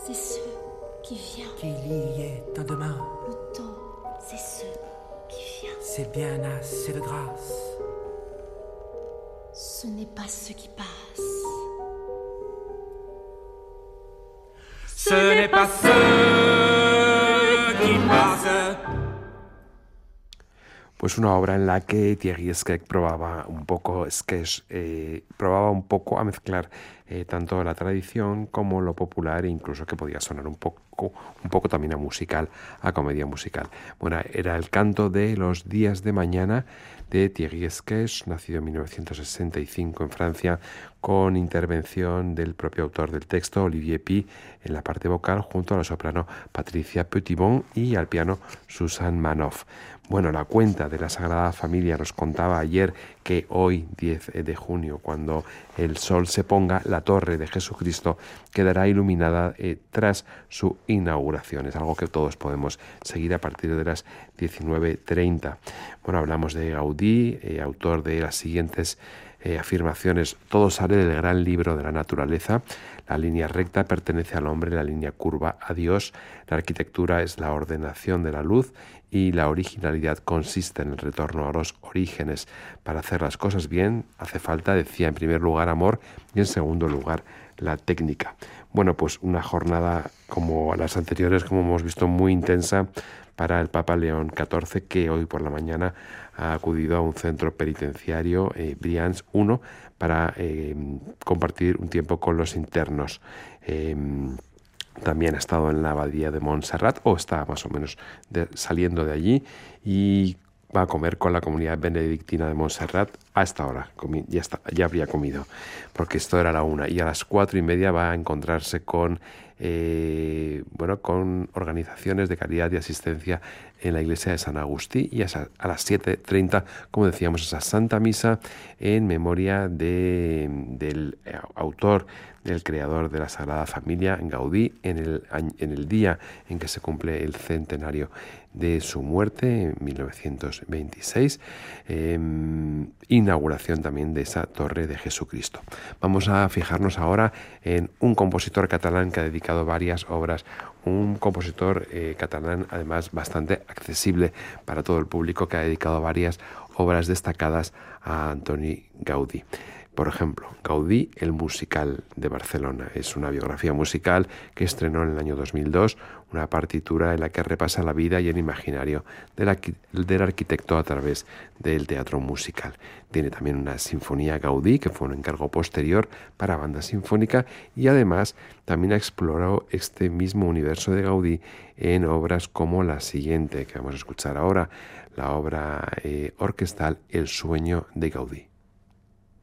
c'est ce qui vient. Qu'il y ait un demain. Le temps, c'est ce qui vient. C'est bien assez de grâce. Ce n'est pas ce qui passe. Ce n'est pas ce qui passe. Pues una obra en la que Thierry Skech probaba un poco a mezclar tanto la tradición como lo popular, e incluso que podía sonar un poco también a comedia musical. Bueno, era el canto de Los días de mañana de Thierry Skech, nacido en 1965 en Francia, con intervención del propio autor del texto, Olivier Py, en la parte vocal, junto a la soprano Patricia Petitbon y al piano Susan Manoff. Bueno, la cuenta de la Sagrada Familia nos contaba ayer que hoy, 10 de junio, cuando el sol se ponga, la Torre de Jesucristo quedará iluminada tras su inauguración. Es algo que todos podemos seguir a partir de las 19:30. Bueno, hablamos de Gaudí, autor de las siguientes afirmaciones: todo sale del gran libro de la naturaleza, la línea recta pertenece al hombre, la línea curva a Dios, la arquitectura es la ordenación de la luz y la originalidad consiste en el retorno a los orígenes. Para hacer las cosas bien hace falta, decía, en primer lugar amor y en segundo lugar la técnica. Bueno, pues una jornada como las anteriores, como hemos visto, muy intensa para el Papa León XIV, que hoy por la mañana ha acudido a un centro penitenciario, Brians I, para compartir un tiempo con los internos. También ha estado en la abadía de Montserrat, o está más o menos saliendo de allí, y va a comer con la comunidad benedictina de Montserrat a esta hora. Ya habría comido, porque esto era la 1. Y a las 4:30 va a encontrarse con organizaciones de caridad y asistencia en la iglesia de San Agustí, y a las 7:30, como decíamos, esa Santa Misa en memoria del autor, del creador de la Sagrada Familia, Gaudí, en el día en que se cumple el centenario de su muerte, en 1926, inauguración también de esa Torre de Jesucristo. Vamos a fijarnos ahora en un compositor catalán que ha dedicado varias obras, un compositor catalán además bastante accesible para todo el público, que ha dedicado varias obras destacadas a Antoni Gaudí. Por ejemplo, Gaudí, el musical de Barcelona. Es una biografía musical que estrenó en el año 2002, una partitura en la que repasa la vida y el imaginario del arquitecto a través del teatro musical. Tiene también una sinfonía Gaudí, que fue un encargo posterior para banda sinfónica, y además también exploró este mismo universo de Gaudí en obras como la siguiente que vamos a escuchar ahora, la obra orquestal El sueño de Gaudí.